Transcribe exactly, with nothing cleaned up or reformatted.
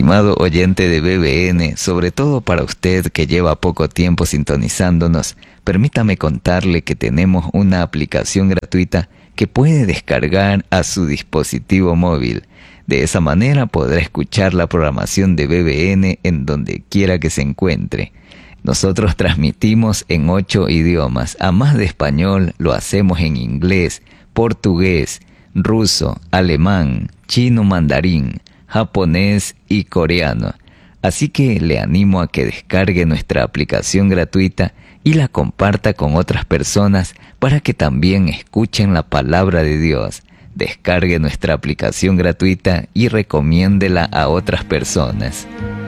estimado oyente de B B N, sobre todo para usted que lleva poco tiempo sintonizándonos, permítame contarle que tenemos una aplicación gratuita que puede descargar a su dispositivo móvil. De esa manera podrá escuchar la programación de B B N en donde quiera que se encuentre. Nosotros transmitimos en ocho idiomas. A más de español, lo hacemos en inglés, portugués, ruso, alemán, chino mandarín, japonés y coreano. Así que le animo a que descargue nuestra aplicación gratuita y la comparta con otras personas para que también escuchen la palabra de Dios. Descargue nuestra aplicación gratuita y recomiéndela a otras personas.